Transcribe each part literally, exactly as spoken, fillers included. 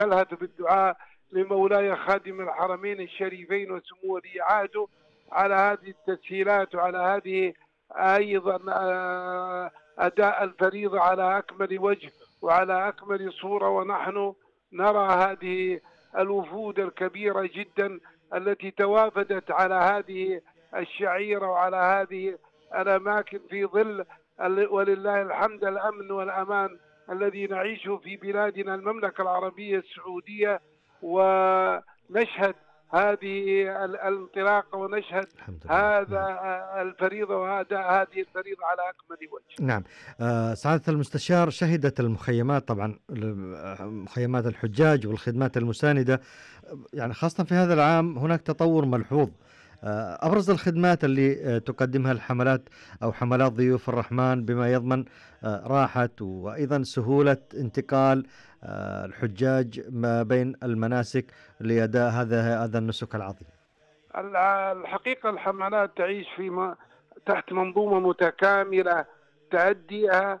ألهث بالدعاء لمولاي خادم الحرمين الشريفين وسمو ولي عهده على هذه التسهيلات وعلى هذه أيضا آه، أداء الفريضة على أكمل وجه وعلى أكمل صورة. ونحن نرى هذه الوفود الكبيرة جدا التي توافدت على هذه الشعيرة وعلى هذه الأماكن في ظل ولله الحمد الأمن والأمان الذي نعيشه في بلادنا المملكة العربية السعودية. ونشهد هذه الانطلاقة ونشهد هذا نعم. الفريضة وهذا هذه الفريضة على أكمل وجه. نعم. آه سعادة المستشار، شهدت المخيمات طبعا مخيمات الحجاج والخدمات المساندة يعني خاصة في هذا العام هناك تطور ملحوظ. أبرز الخدمات اللي تقدمها الحملات أو حملات ضيوف الرحمن بما يضمن راحة وأيضا سهولة انتقال الحجاج ما بين المناسك لأداء هذا هذا النسك العظيم. الحقيقة الحملات تعيش في تحت منظومة متكاملة تأديها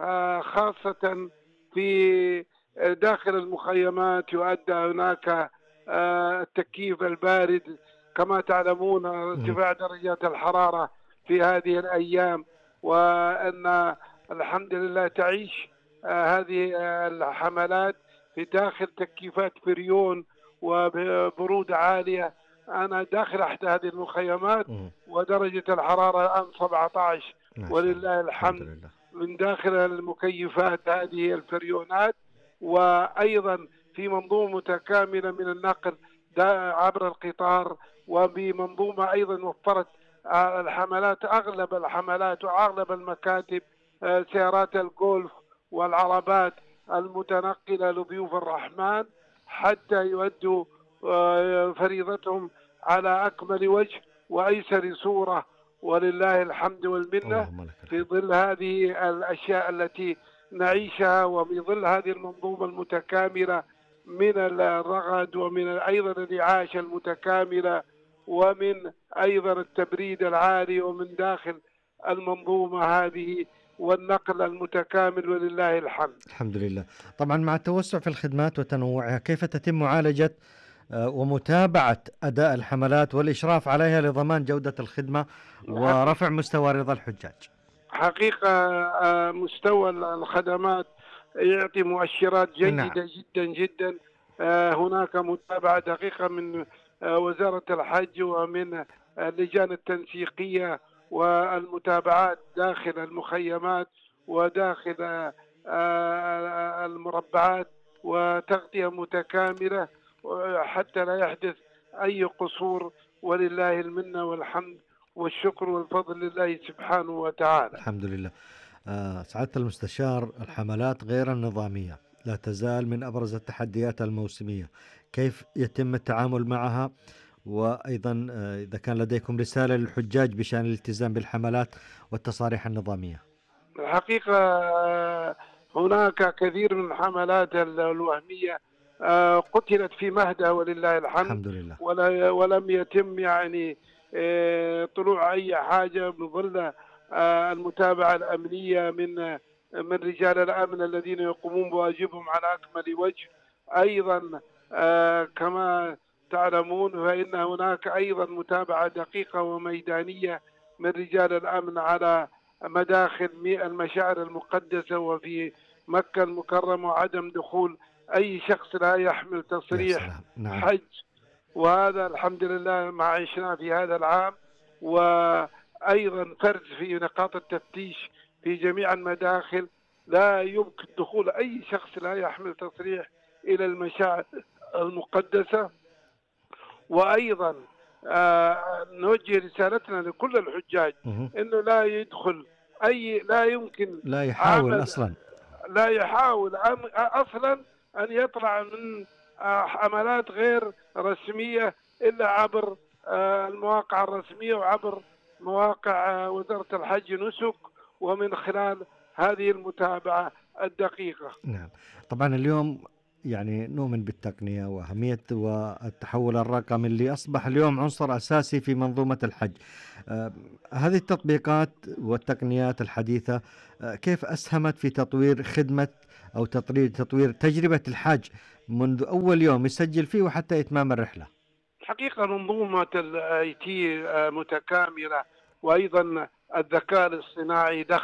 خاصة في داخل المخيمات. يؤدى هناك التكييف البارد كما تعلمون، ارتفاع درجات الحرارة في هذه الأيام، وأن الحمد لله تعيش هذه الحملات في داخل تكييفات فريون وبرودة عالية. أنا داخل أحد هذه المخيمات ودرجة الحرارة الآن سبعة عشر ولله الحمد من داخل المكيفات هذه الفريونات. وأيضا في منظومة متكاملة من النقل عبر القطار، وبمنظومة أيضا وفرت الحملات أغلب الحملات وأغلب المكاتب سيارات الجولف والعربات المتنقلة لضيوف الرحمن حتى يؤدوا فريضتهم على أكمل وجه وأيسر صورة ولله الحمد والمنة في ظل هذه الأشياء التي نعيشها وفي ظل هذه المنظومة المتكاملة من الرغد ومن أيضا الإعاشة المتكاملة ومن أيضا التبريد العالي ومن داخل المنظومة هذه والنقل المتكامل ولله الحمد. الحمد لله. طبعا مع التوسع في الخدمات وتنوعها كيف تتم معالجة ومتابعة أداء الحملات والإشراف عليها لضمان جودة الخدمة ورفع مستوى رضا الحجاج؟ حقيقة مستوى الخدمات يعطي مؤشرات جيدة نعم. جدا جدا. هناك متابعة دقيقة من وزارة الحج ومن اللجان التنسيقية والمتابعات داخل المخيمات وداخل المربعات وتغطية متكاملة حتى لا يحدث أي قصور ولله المنة والحمد والشكر والفضل لله سبحانه وتعالى. الحمد لله. آه سعادة المستشار، الحملات غير النظامية لا تزال من أبرز التحديات الموسمية، كيف يتم التعامل معها؟ وأيضا آه إذا كان لديكم رسالة للحجاج بشأن الالتزام بالحملات والتصاريح النظامية. الحقيقة آه هناك كثير من الحملات الوهمية آه قتلت في مهدها ولله الحمد. الحمد لله. ولا ولم يتم يعني آه طلوع أي حاجة بظل آه المتابعة الأمنية من من رجال الأمن الذين يقومون بواجبهم على أكمل وجه. أيضا آه كما تعلمون فإن هناك أيضا متابعة دقيقة وميدانية من رجال الأمن على مداخل المشاعر المقدسة وفي مكة المكرمة وعدم دخول أي شخص لا يحمل تصريح نعم. حج. وهذا الحمد لله ما عشنا في هذا العام. وأيضا فرز في نقاط التفتيش في جميع المداخل، لا يمكن دخول أي شخص لا يحمل تصريح إلى المشاعر المقدسة. وأيضا آه نوجه رسالتنا لكل الحجاج إنه لا يدخل أي لا يمكن لا يحاول أصلا لا يحاول أصلا أن يطلع من آه حملات غير رسمية إلا عبر آه المواقع الرسمية وعبر مواقع آه وزارة الحج نسك ومن خلال هذه المتابعة الدقيقة. نعم. طبعا اليوم يعني نؤمن بالتقنية وأهمية والتحول الرقمي اللي أصبح اليوم عنصر أساسي في منظومة الحج. آه هذه التطبيقات والتقنيات الحديثة آه كيف أسهمت في تطوير خدمة أو تطوير تطوير تجربة الحاج منذ أول يوم يسجل فيه وحتى إتمام الرحلة؟ حقيقة منظومة الاي تي متكاملة، وأيضا الذكاء الاصطناعي دخل